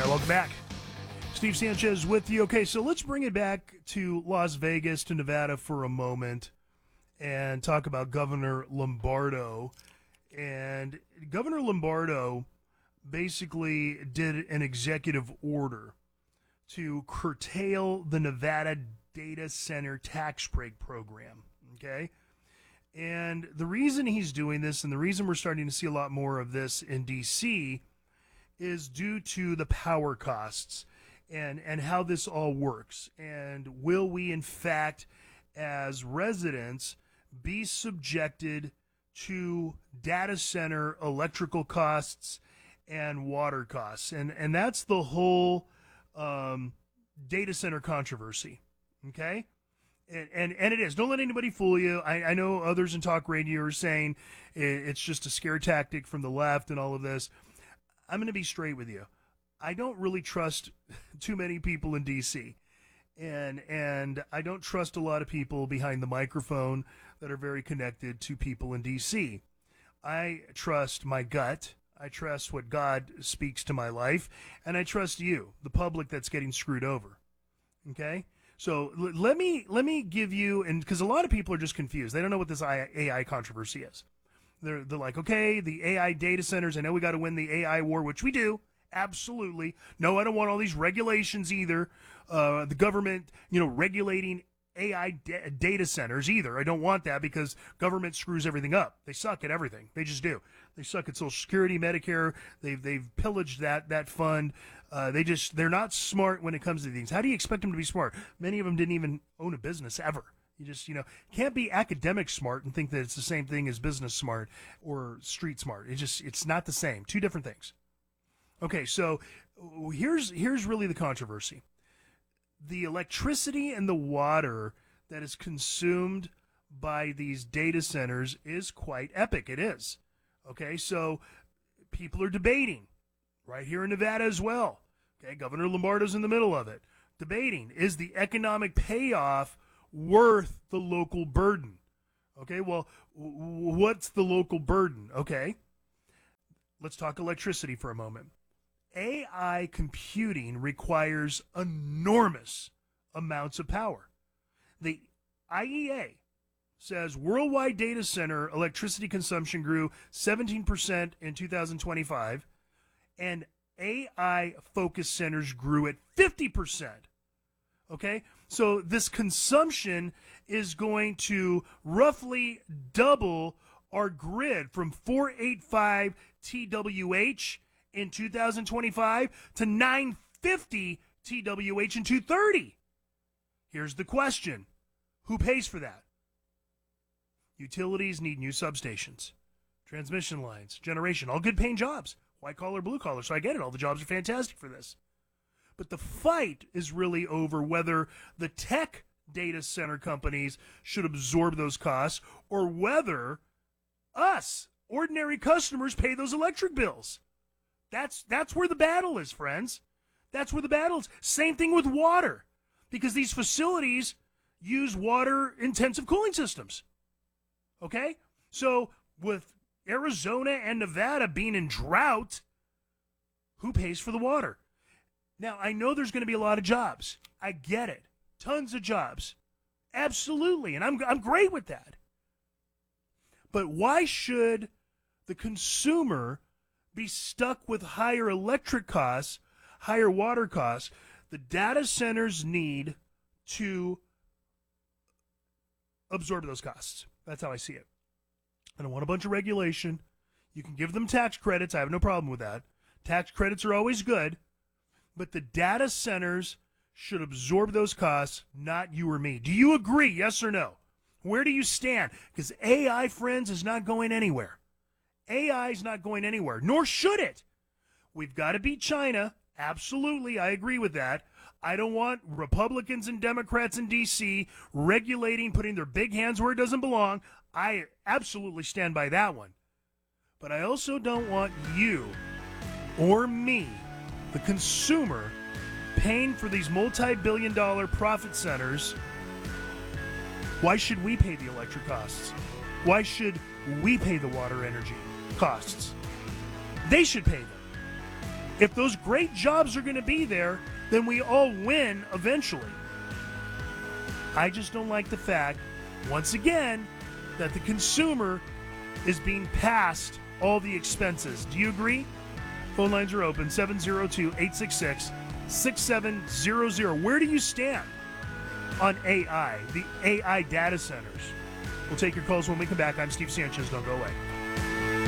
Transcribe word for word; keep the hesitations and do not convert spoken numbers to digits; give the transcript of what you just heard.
welcome back. Steve Sanchez with you. Okay, so let's bring it back to Las Vegas, to Nevada for a moment and talk about Governor Lombardo. And Governor Lombardo basically did an executive order to curtail the Nevada Data Center Tax Break Program, okay? And the reason he's doing this, and the reason we're starting to see a lot more of this in D C, is due to the power costs and, and how this all works. And will we, in fact, as residents, be subjected to data center electrical costs and water costs? And, and that's the whole um, data center controversy, okay? And, and and it is. Don't let anybody fool you. I, I know others in talk radio are saying it's just a scare tactic from the left and all of this. I'm going to be straight with you. I don't really trust too many people in D C. And and I don't trust a lot of people behind the microphone that are very connected to people in D C. I trust my gut. I trust what God speaks to my life. And I trust you, the public that's getting screwed over. Okay? So l- let me let me give you, and because a lot of people are just confused. They don't know what this A I controversy is. They're they're like, okay, the A I data centers. I know we got to win the A I war, which we do, absolutely. No, I don't want all these regulations either. Uh, the government, you know, regulating A I da- data centers either. I don't want that because government screws everything up. They suck at everything. They just do. They suck at Social Security, Medicare. They've they've pillaged that that fund. Uh, they just they're not smart when it comes to things. How do you expect them to be smart? Many of them didn't even own a business ever. You just you know can't be academic smart and think that it's the same thing as business smart or street smart. It's just it's not the same. Two different things. Okay, so here's here's really the controversy. The electricity and the water that is consumed by these data centers is quite epic. It is. Okay, so people are debating right here in Nevada as well. Okay, Governor Lombardo's in the middle of it. Debating, is the economic payoff worth the local burden? Okay, well, w- what's the local burden? Okay, let's talk electricity for a moment. A I computing requires enormous amounts of power. The I E A says worldwide data center electricity consumption grew seventeen percent in two thousand twenty-five, and A I-focused centers grew at fifty percent. Okay? So this consumption is going to roughly double our grid from four hundred eighty-five T W H in two thousand twenty-five to nine hundred fifty T W H in two thousand thirty. Here's the question. Who pays for that? Utilities need new substations, transmission lines, generation, all good paying jobs. White collar, blue collar. So I get it. All the jobs are fantastic for this. But the fight is really over whether the tech data center companies should absorb those costs or whether us, ordinary customers, pay those electric bills. That's that's where the battle is, friends. That's where the battle is. Same thing with water, because these facilities use water-intensive cooling systems. Okay? So with Arizona and Nevada being in drought, who pays for the water? Now, I know there's going to be a lot of jobs. I get it. Tons of jobs. Absolutely. And I'm I'm great with that. But why should the consumer be stuck with higher electric costs, higher water costs? The data centers need to absorb those costs. That's how I see it. I don't want a bunch of regulation. You can give them tax credits. I have no problem with that. Tax credits are always good. But the data centers should absorb those costs, not you or me. Do you agree, yes or no? Where do you stand? Because A I, friends, is not going anywhere. A I is not going anywhere, nor should it. We've got to beat China. Absolutely, I agree with that. I don't want Republicans and Democrats in D C regulating, putting their big hands where it doesn't belong. I absolutely stand by that one. But I also don't want you or me, the consumer, paying for these multi-billion dollar profit centers. Why should we pay the electric costs? Why should we pay the water energy costs? They should pay them. If those great jobs are going to be there, then we all win eventually. I just don't like the fact, once again, that the consumer is being passed all the expenses. Do you agree? Phone lines are open, seven oh two, eight six six, six seven zero zero. Where do you stand on A I, the A I data centers? We'll take your calls when we come back. I'm Steve Sanchez. Don't go away.